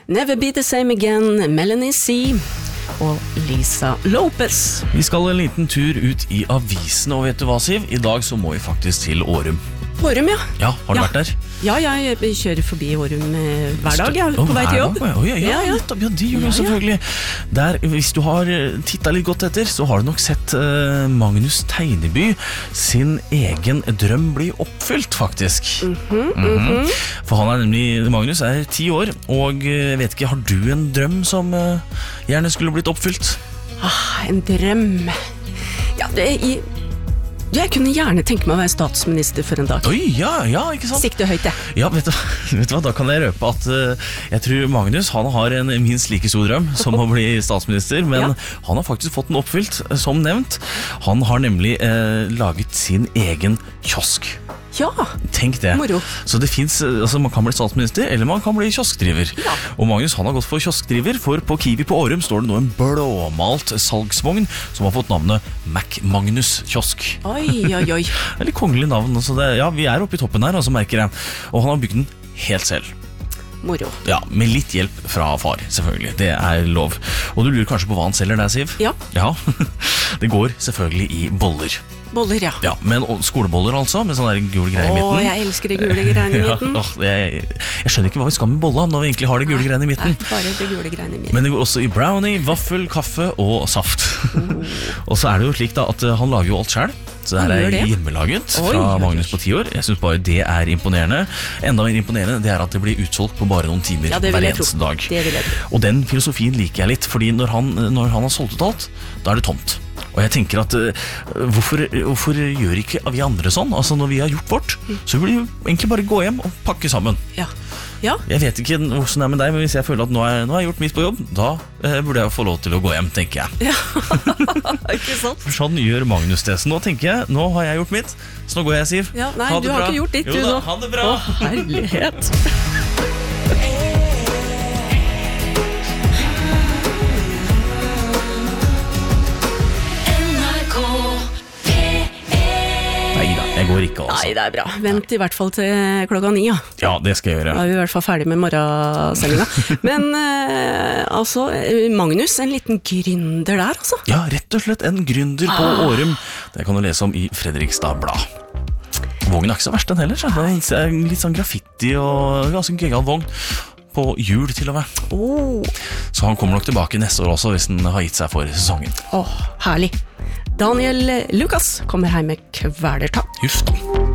Never Be The Same Again, Melanie C. Og Lisa Lopez. Vi skal en liten tur ut i avisen, og vet du hva, Siv? I dag så må vi faktisk til Årum. Årum, ja. Ja, har du vært der? Ja, jeg kjører forbi Årum hver dag, på vei til jobb. Ja, de gjør det selvfølgelig. Der, hvis du har tittet litt godt etter, så har du nok sett Magnus Teineby sin egen drøm bli oppfylt, faktisk. For han er nemlig, Magnus er 10 år, og vet ikke, har du en drøm som gjerne skulle blitt oppfylt? En drøm. Ja, jeg kunne gjerne tenke meg å være statsminister for en dag. Oi, ja, ikke sant? Sikte høyt, det. Ja, vet du hva, da kan jeg røpe at jeg tror Magnus, han har en minst like stor drøm som å bli statsminister, men han har faktisk fått den oppfylt, som nevnt. Han har nemlig laget sin egen kiosk. Ja, tenk det. Moro. Så det finnes, altså man kan bli statsminister, eller man kan bli kioskdriver. Ja. Og Magnus, han har gått for kioskdriver, for på Kiwi på Årum står det nå en blåmalt salgsvogn som har fått navnet Mac Magnus kiosk. Oi. Det er litt kongelig navn, så det, ja, vi er oppe i toppen her, altså merker jeg. Og han har bygd den helt selv. Moro. Ja, med litt hjelp fra far, selvfølgelig. Det er lov. Og du lurer kanskje på hva han selger der, Siv? Ja. Det går selvfølgelig i boller. Boller, ja. Ja, men skoleboller altså, med sånne der gule greier i midten. Jeg elsker det gule greiene i midten. Jeg skjønner ikke hva vi skal med bolla når vi egentlig har det gule greiene i midten. Nei, bare det gule greiene i midten. Men det går også i brownie, vaffel, kaffe og saft. Og så er det jo slik da, at han lager jo alt selv. Så det her er hjemmelaget fra Magnus på 10 år. Jeg synes bare det er imponerende. Enda mer imponerende det er at det blir utsolgt på bare noen timer hver eneste dag. Det vil jeg tro. Og den filosofien liker jeg litt, fordi når han har solgt ut alt, da er det tomt. Og jeg tenker at hvorfor gjør ikke vi andre sånn? Altså når vi har gjort vårt, så vil vi egentlig bare gå hjem og pakke sammen. Ja. Jeg vet ikke hvordan det er med deg, men hvis jeg føler at nå har jeg gjort mitt på jobb, da burde jeg få lov til å gå hjem, tenker jeg. Ja, ikke sant? For sånn gjør Magnus det. Så nå tenker jeg, nå har jeg gjort mitt, så nå går jeg, Siv. Ja, nei, du har ikke gjort ditt, du nå. Ha det bra. Herlighet. Jeg går ikke, altså. Nei, det er bra. Vent i hvert fall til klokka 9, ja. Ja, det skal jeg gjøre. Da er vi i hvert fall ferdig med morgensendinga. Men altså, Magnus, en liten gründer der, altså. Ja, rett og slett en gründer på Årum. Det kan du lese om i Fredrikstad Blad. Vognen er ikke så verst den heller, så det er litt sånn graffiti og ganske gøyal vogn. På jul til og med. Så han kommer nok tilbake neste år også, hvis den har gitt seg for sesongen. Herlig. Daniel Lukas kommer her med Kvelertak. Just da.